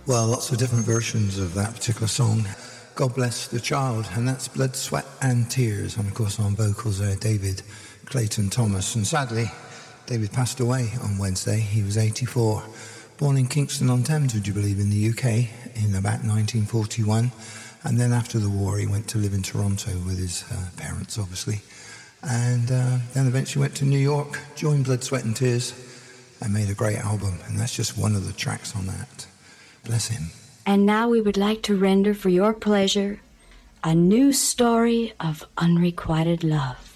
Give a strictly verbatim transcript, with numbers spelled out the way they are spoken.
Well, lots of different versions of that particular song. God Bless the Child, and that's Blood, Sweat and Tears. And of course on vocals there, David Clayton Thomas. And sadly, David passed away on Wednesday. He was eighty-four. Born in Kingston-on-Thames, would you believe, in the U K in about nineteen forty-one. And then after the war, he went to live in Toronto with his uh, parents, obviously. And uh, then eventually went to New York, joined Blood, Sweat and Tears, and made a great album. And that's just one of the tracks on that. Bless him. And now we would like to render for your pleasure a new story of unrequited love.